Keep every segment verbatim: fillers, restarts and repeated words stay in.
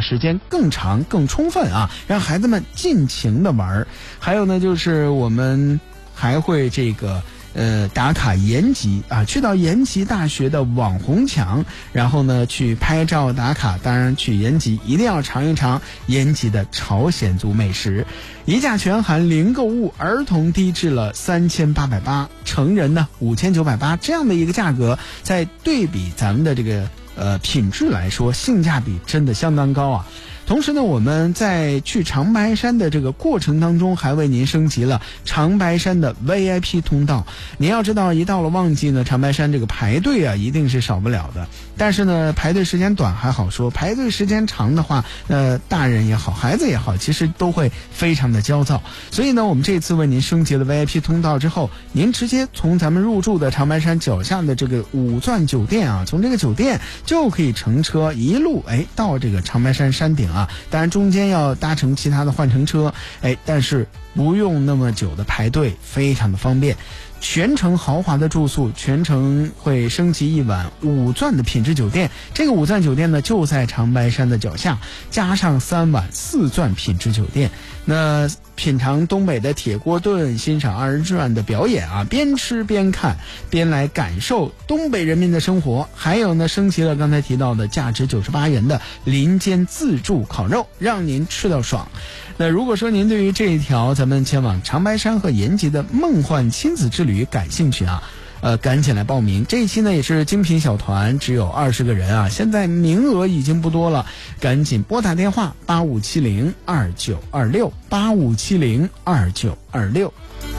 时间更长更充分啊，让孩子们尽情的玩。还有呢就是我们还会这个呃，打卡延吉啊，去到延吉大学的网红墙，然后呢去拍照打卡。当然去延吉一定要尝一尝延吉的朝鲜族美食。一价全含零购物，儿童低至了三千八百八，成人呢五千九百八，这样的一个价格，在对比咱们的这个呃品质来说，性价比真的相当高啊。同时呢，我们在去长白山的这个过程当中，还为您升级了长白山的 V I P 通道。您要知道，一到了旺季呢，长白山这个排队啊，一定是少不了的。但是呢，排队时间短还好说，排队时间长的话，呃，大人也好，孩子也好，其实都会非常的焦躁。所以呢，我们这次为您升级了 V I P 通道之后，您直接从咱们入住的长白山脚下的这个五钻酒店啊，从这个酒店就可以乘车一路哎到这个长白山山顶啊。当然中间要搭乘其他的换乘车，哎，但是不用那么久的排队，非常的方便。全程豪华的住宿，全程会升级一晚五钻的品质酒店。这个五钻酒店呢就在长白山的脚下，加上三晚四钻品质酒店。那品尝东北的铁锅炖，欣赏二人转的表演啊，边吃边看，边来感受东北人民的生活。还有呢，升级了刚才提到的价值九十八元的林间自助烤肉，让您吃到爽。那如果说您对于这一条咱们前往长白山和延吉的梦幻亲子之旅感兴趣啊，呃，赶紧来报名。这一期呢也是精品小团，只有二十个人啊，现在名额已经不多了，赶紧拨打电话八五七零二九二六八五七零二九二六。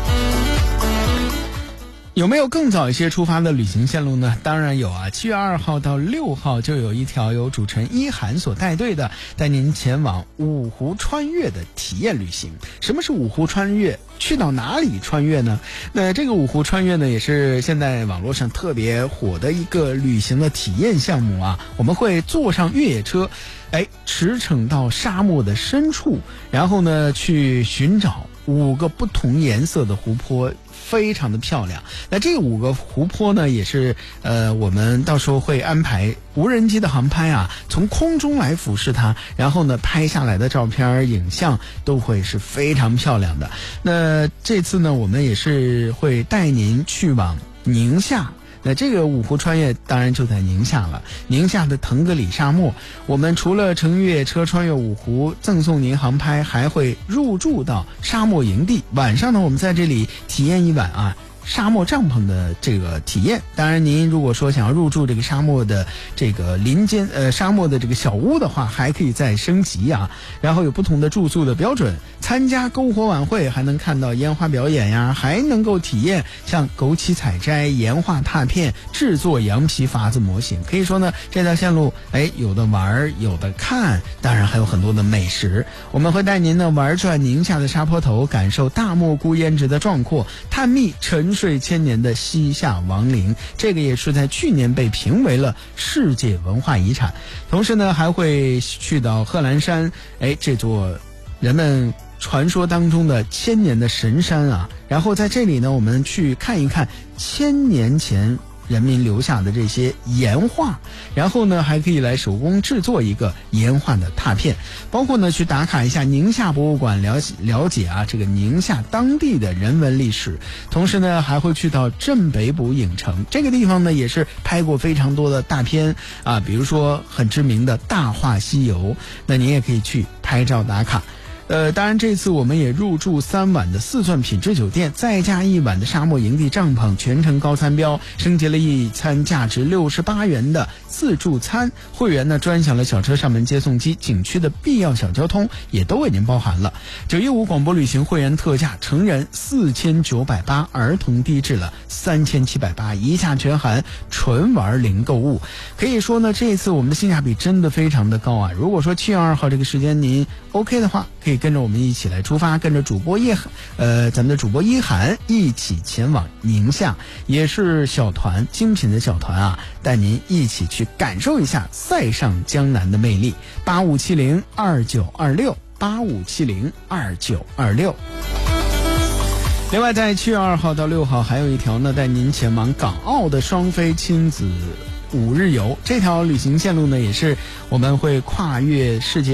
有没有更早一些出发的旅行线路呢？当然有啊，七月二号到六号就有一条由主持人一涵所带队的，带您前往五湖穿越的体验旅行。什么是五湖穿越？去到哪里穿越呢？那这个五湖穿越呢，也是现在网络上特别火的一个旅行的体验项目啊。我们会坐上越野车，哎，驰骋到沙漠的深处，然后呢去寻找五个不同颜色的湖泊，非常的漂亮。那这五个湖泊呢，也是呃，我们到时候会安排无人机的航拍啊，从空中来俯视它，然后呢拍下来的照片影像都会是非常漂亮的。那这次呢，我们也是会带您去往宁夏。那这个五湖穿越当然就在宁夏了，宁夏的腾格里沙漠。我们除了乘越野车穿越五湖，赠送您航拍，还会入住到沙漠营地。晚上呢，我们在这里体验一晚啊沙漠帐篷的这个体验。当然您如果说想要入住这个沙漠的这个林间呃沙漠的这个小屋的话，还可以再升级啊，然后有不同的住宿的标准。参加篝火晚会还能看到烟花表演呀，还能够体验像枸杞采摘、岩画拓片、制作羊皮筏子模型。可以说呢，这条线路哎有的玩有的看，当然还有很多的美食。我们会带您呢玩转宁夏的沙坡头，感受大漠孤烟直的壮阔，探秘沉睡千年的西夏王陵，这个也是在去年被评为了世界文化遗产。同时呢，还会去到贺兰山，哎，这座人们传说当中的千年的神山啊，然后在这里呢，我们去看一看千年前人民留下的这些岩画，然后呢还可以来手工制作一个岩画的拓片，包括呢去打卡一下宁夏博物馆，了解了解啊这个宁夏当地的人文历史。同时呢还会去到镇北堡影城，这个地方呢也是拍过非常多的大片啊，比如说很知名的大话西游，那您也可以去拍照打卡。呃，当然这次我们也入住三晚的四钻品质酒店，再加一晚的沙漠营地帐篷，全程高参标，升级了一餐价值六十八元的自助餐。会员呢专享了小车上门接送机，景区的必要小交通也都为您包含了。九一五广播旅行会员特价，成人四千九百八，儿童低至了三千七百八，一价全含，纯玩零购物。可以说呢，这一次我们的性价比真的非常的高啊！如果说七月二号这个时间您 OK 的话，可以跟着我们一起来出发，跟着主播叶呃咱们的主播一涵一起前往宁夏，也是小团精品的小团啊，带您一起去感受一下塞上江南的魅力。八五七零二九二六八五七零二九二六。另外在七月二号到六号还有一条呢，带您前往港澳的双飞亲子五日游。这条旅行线路呢，也是我们会跨越世界